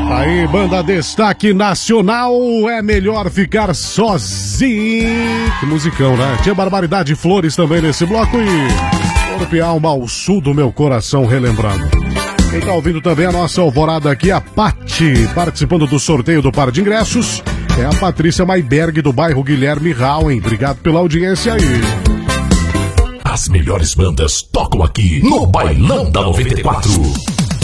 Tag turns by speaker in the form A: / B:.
A: Aí, banda Destaque Nacional, é melhor ficar sozinho. Que musicão, né? Tinha Barbaridade Flores também nesse bloco e Corpo e Alma ao sul do meu coração, relembrando. Quem tá ouvindo também a nossa alvorada aqui, a Pati, participando do sorteio do par de ingressos, é a Patrícia Maiberg do bairro Guilherme Rauen. Obrigado pela audiência aí.
B: As melhores bandas tocam aqui no Bailão da 94.